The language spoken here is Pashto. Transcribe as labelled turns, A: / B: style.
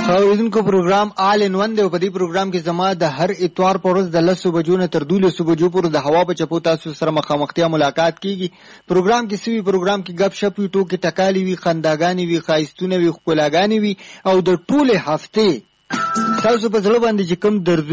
A: اوریدونکو پروګرام آل ان ون دی او په دې پروګرام کې زما د هر اتوار پر ورځ د 10 بجو نه تر 12 بجو پورې د هوا په چپو تاسو سره مخامختیا ملاقات کیږي. پروګرام کې سوي پروګرام کې غب شپ وي، ټوکې ټکالي وي، خنداګانې وي، خایستونه وي، ښکلاګانې وي او د ټوله هفته تاسو په زړه باندې چې کوم درد